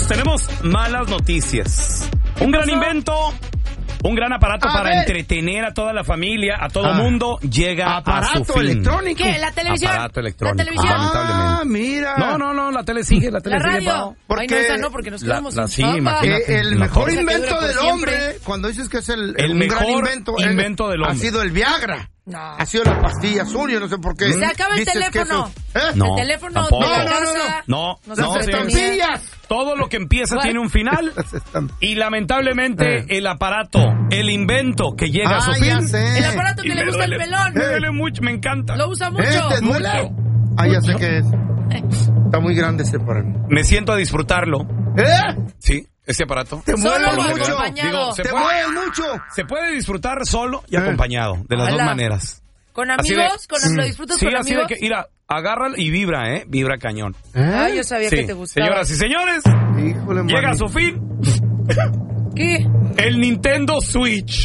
tenemos malas noticias. Un gran invento, un gran aparato para entretener a toda la familia, a todo mundo, llega a su fin. Electrónico. ¿Qué? ¿La televisión? Aparato electrónico. ¿La televisión? Lamentablemente. Mira. No, la tele sigue, ¿La radio? Porque Ay, no, esa no, porque nos quedamos sin sí, chamba. imagínate. el La mejor cosa invento que dura del por hombre, siempre. cuando dices que es el El un mejor gran invento del hombre. ha sido el Viagra. No. Ha sido la pastilla azul, yo no sé por qué. Se acaba el Dices que teléfono. eso- ¿Eh? No, El teléfono tampoco. de la No, casa. No, nos no, Las sí. entretenía. estampillas. Todo lo que empieza tiene un final. Y lamentablemente el aparato, el invento que llega a su ya fin. sé. El aparato que Y le me gusta el duele, pelón. Me duele mucho, me encanta. Lo usa mucho. ¿Te duele? Ah, ya sé qué es. Está muy grande ese para mí. Me siento a disfrutarlo. Sí, ese aparato. Te Solo mueves o mucho. acompañado. se Te puede- mueves mucho. Se puede disfrutar solo y acompañado, de las dos Hola. maneras. ¿Con Así amigos? de- ¿Lo disfrutas Sí, con así amigos? de que, mira, agárralo y vibra, vibra cañón. Ay, yo sabía Sí, que te gustaba. señoras y señores, Híjole, llega mano. a su fin ¿Qué? el Nintendo Switch.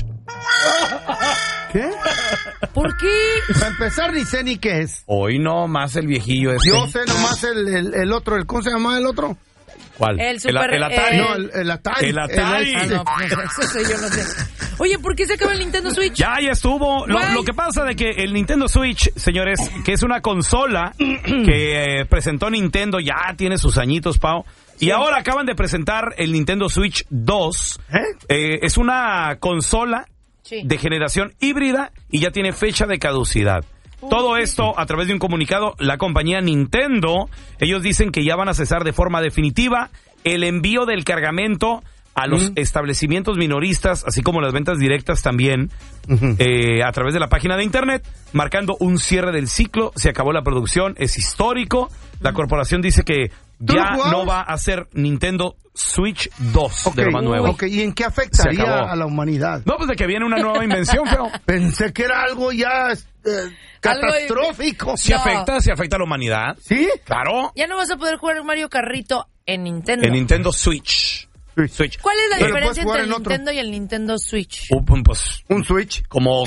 ¿Qué? ¿Por qué? Para empezar, ni sé ni qué es. Hoy no más el viejillo este. Yo sé nomás el otro, ¿cómo se llama el otro? ¿Cuál? El Super- el Atari. No, el Atari. El Atari. Ah, no, pues, eso yo no sé. Oye, ¿por qué se acaba el Nintendo Switch? Ya estuvo. Lo Guay. que pasa de que el Nintendo Switch, señores, que es una consola que presentó Nintendo, ya tiene sus añitos, Pau. Y ahora acaban de presentar el Nintendo Switch 2. Es una consola Sí. de generación híbrida y ya tiene fecha de caducidad. Todo esto a través de un comunicado, la compañía Nintendo, ellos dicen que ya van a cesar de forma definitiva el envío del cargamento a los establecimientos minoristas, así como las ventas directas también, a través de la página de internet, marcando un cierre del ciclo. Se acabó la producción, es histórico. La corporación dice que ya no va a hacer Nintendo Switch 2 de lo más nuevo. Ok, ¿y en qué Se afectaría acabó. a la humanidad? No, pues de que viene una nueva invención, feo. Pensé que era algo ya catastrófico. ¿Sí No. afecta? ¿Sí afecta a la humanidad? ¿Sí? Claro. Ya no vas a poder jugar Mario Carrito en Nintendo. El Nintendo Switch. Switch. ¿Cuál es la Pero diferencia puedes jugar entre el en otro. Nintendo y el Nintendo Switch? Pues Un Switch. como